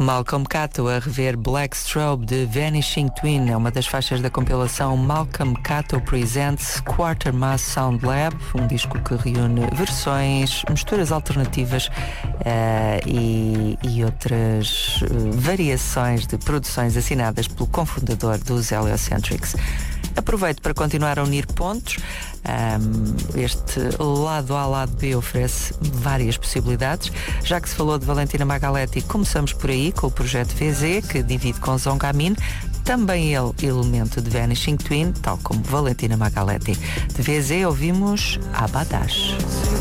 Malcolm Cato a rever Black Strobe de Vanishing Twin, é uma das faixas da compilação Malcolm Cato Presents Quartermass Sound Lab, um disco que reúne versões, misturas alternativas e outras variações de produções assinadas pelo cofundador dos Heliocentrics. Aproveito para continuar a unir pontos. Este lado A, lado B oferece várias possibilidades. Já que se falou de Valentina Magaletti, começamos por aí com o projeto VZ, que divide com Zongamin, também ele elemento de Vanishing Twin, tal como Valentina Magaletti. De VZ ouvimos Abadash.